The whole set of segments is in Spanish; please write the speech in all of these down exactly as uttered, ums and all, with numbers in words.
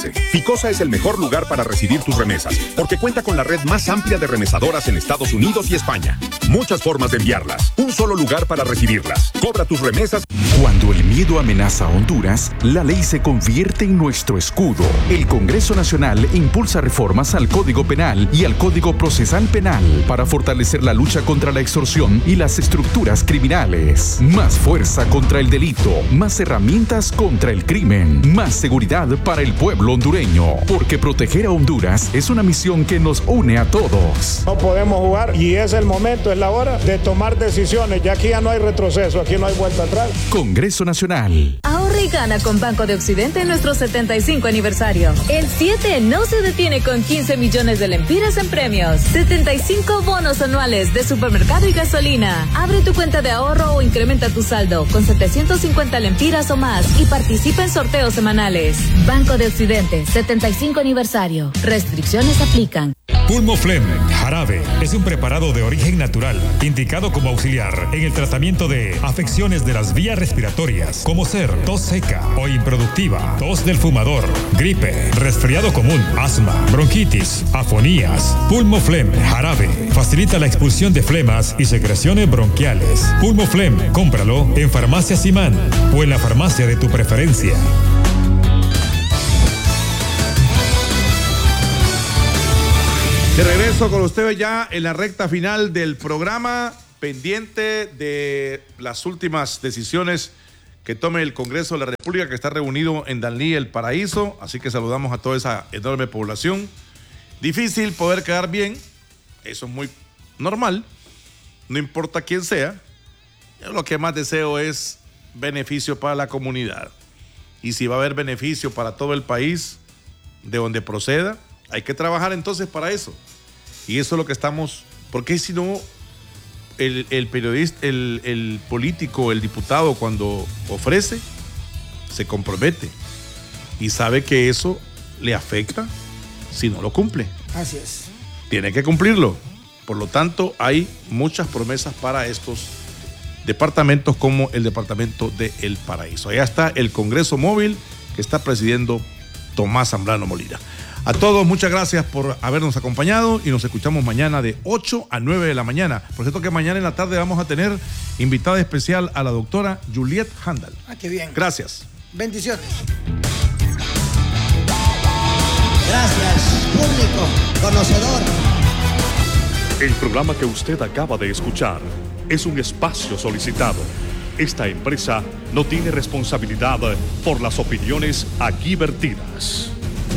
Pase. Ficosa es el mejor lugar para recibir tus remesas, porque cuenta con la red más amplia de remesadoras en Estados Unidos y España. Muchas formas de enviarlas, un solo lugar para recibirlas. Cobra tus remesas. Cuando el miedo amenaza a Honduras, la ley se convierte en nuestro escudo. El Congreso Nacional impulsa reformas al Código Penal y al Código Procesal Penal para fortalecer la lucha contra la extorsión y las estructuras criminales. Más fuerza contra el delito, más herramientas contra el crimen, más seguridad para el pueblo hondureño, porque proteger a Honduras es una misión que nos une a todos. No podemos jugar y es el momento, es la hora de tomar decisiones. Ya aquí ya no hay retroceso, aquí no hay vuelta atrás. Congreso Nacional. Ahorra y gana con Banco de Occidente en nuestro setenta y cinco aniversario. El siete no se detiene con quince millones de lempiras en premios. setenta y cinco bonos anuales de supermercado y gasolina. Abre tu cuenta de ahorro o incrementa tu saldo con setecientos cincuenta lempiras o más y participa en sorteos semanales. Banco de Occidente, setenta y cinco aniversario. Restricciones aplican. Pulmoflem Jarabe es un preparado de origen natural, indicado como auxiliar en el tratamiento de afecciones de las vías respiratorias, como ser tos seca o improductiva, tos del fumador, gripe, resfriado común, asma, bronquitis, afonías. Pulmoflem Jarabe facilita la expulsión de flemas y secreciones bronquiales. Pulmoflem, cómpralo en Farmacia Simán o en la farmacia de tu preferencia. De regreso con ustedes ya en la recta final del programa, pendiente de las últimas decisiones que tome el Congreso de la República, que está reunido en Danlí, El Paraíso, así que saludamos a toda esa enorme población. Difícil poder quedar bien, eso es muy normal, no importa quién sea. Yo lo que más deseo es beneficio para la comunidad, y si va a haber beneficio para todo el país, de donde proceda, hay que trabajar entonces para eso. Y eso es lo que estamos, porque si no, el, el periodista, el, el político, el diputado, cuando ofrece, se compromete y sabe que eso le afecta si no lo cumple. Así es. Tiene que cumplirlo. Por lo tanto, hay muchas promesas para estos departamentos como el departamento de El Paraíso. Allá está el Congreso Móvil que está presidiendo Tomás Zambrano Molina. A todos, muchas gracias por habernos acompañado y nos escuchamos mañana de ocho a nueve de la mañana. Por cierto que mañana en la tarde vamos a tener invitada especial a la doctora Juliet Handal. Ah, qué bien. Gracias. Bendiciones. Gracias, público conocedor. El programa que usted acaba de escuchar es un espacio solicitado. Esta empresa no tiene responsabilidad por las opiniones aquí vertidas.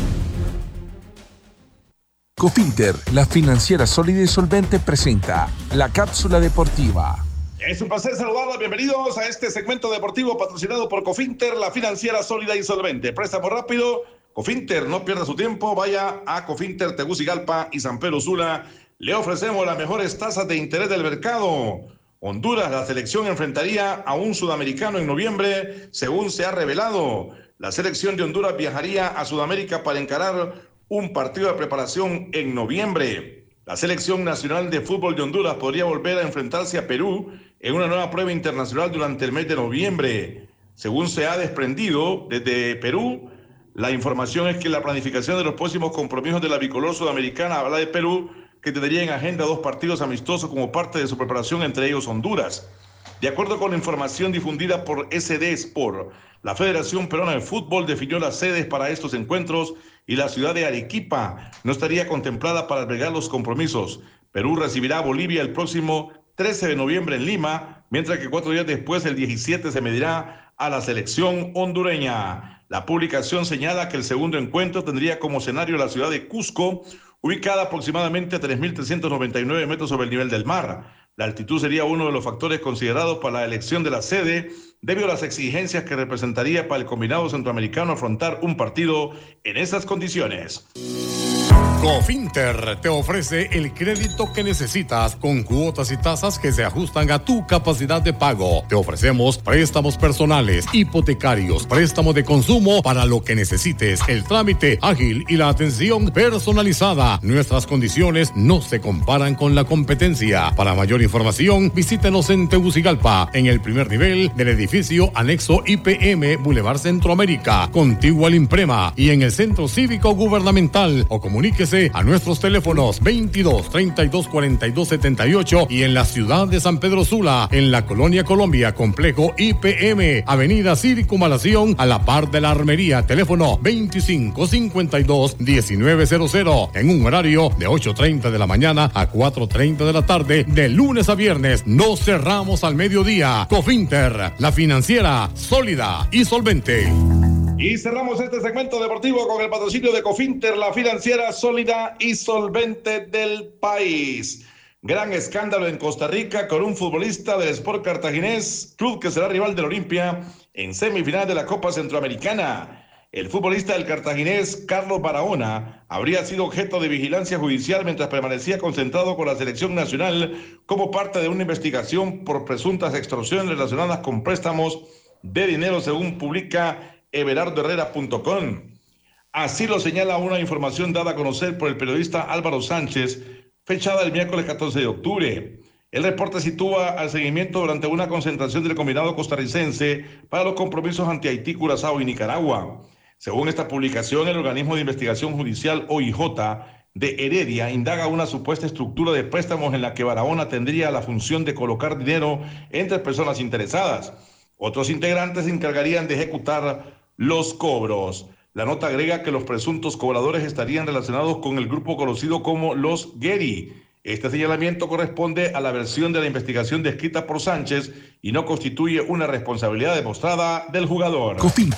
Cofinter, la financiera sólida y solvente, presenta la cápsula deportiva. Es un placer saludarlos, bienvenidos a este segmento deportivo patrocinado por Cofinter, la financiera sólida y solvente. Préstamo rápido, Cofinter, no pierda su tiempo, vaya a Cofinter, Tegucigalpa y San Pedro Sula. Le ofrecemos las mejores tasas de interés del mercado. Honduras, la selección enfrentaría a un sudamericano en noviembre, según se ha revelado. La selección de Honduras viajaría a Sudamérica para encarar un partido de preparación en noviembre. La selección nacional de fútbol de Honduras podría volver a enfrentarse a Perú en una nueva prueba internacional durante el mes de noviembre. Según se ha desprendido desde Perú, la información es que la planificación de los próximos compromisos de la bicolor sudamericana habla de Perú, que tendría en agenda dos partidos amistosos como parte de su preparación, entre ellos Honduras. De acuerdo con la información difundida por S D Sport, la Federación Peruana de Fútbol definió las sedes para estos encuentros y la ciudad de Arequipa no estaría contemplada para albergar los compromisos. Perú recibirá a Bolivia el próximo trece de noviembre en Lima, mientras que cuatro días después, el diecisiete, se medirá a la selección hondureña. La publicación señala que el segundo encuentro tendría como escenario la ciudad de Cusco, ubicada aproximadamente a tres mil trescientos noventa y nueve metros sobre el nivel del mar. La altitud sería uno de los factores considerados para la elección de la sede, debido a las exigencias que representaría para el combinado centroamericano afrontar un partido en esas condiciones. Cofinter te ofrece el crédito que necesitas con cuotas y tasas que se ajustan a tu capacidad de pago. Te ofrecemos préstamos personales, hipotecarios, préstamo de consumo para lo que necesites, el trámite ágil y la atención personalizada. Nuestras condiciones no se comparan con la competencia. Para mayor información, visítenos en Tegucigalpa, en el primer nivel del edificio anexo I P M Boulevard Centroamérica, contiguo al Imprema, y en el Centro Cívico Gubernamental, o comuníquese a nuestros teléfonos veintidós, treinta y dos, cuarenta y dos, setenta y ocho y en la ciudad de San Pedro Sula, en la Colonia Colombia, complejo I P M, avenida Circunvalación, a la par de la Armería, teléfono veinticinco, cincuenta y dos, diecinueve cero cero, en un horario de ocho treinta de la mañana a cuatro treinta de la tarde, de lunes a viernes. No cerramos al mediodía. Cofinter, la financiera sólida y solvente. Y cerramos este segmento deportivo con el patrocinio de Cofinter, la financiera sólida y solvente del país. Gran escándalo en Costa Rica con un futbolista del Sport Cartaginés, club que será rival del Olimpia en semifinal de la Copa Centroamericana. El futbolista del Cartaginés, Carlos Barahona, habría sido objeto de vigilancia judicial mientras permanecía concentrado con la selección nacional como parte de una investigación por presuntas extorsiones relacionadas con préstamos de dinero, según publica everardo herrera punto com. Así lo señala una información dada a conocer por el periodista Álvaro Sánchez, fechada el miércoles catorce de octubre. El reporte sitúa al seguimiento durante una concentración del combinado costarricense para los compromisos ante Haití, Curazao y Nicaragua. Según esta publicación, el organismo de investigación judicial O I J de Heredia indaga una supuesta estructura de préstamos en la que Barahona tendría la función de colocar dinero entre personas interesadas. Otros integrantes se encargarían de ejecutar los cobros. La nota agrega que los presuntos cobradores estarían relacionados con el grupo conocido como los Geri. Este señalamiento corresponde a la versión de la investigación descrita por Sánchez y no constituye una responsabilidad demostrada del jugador.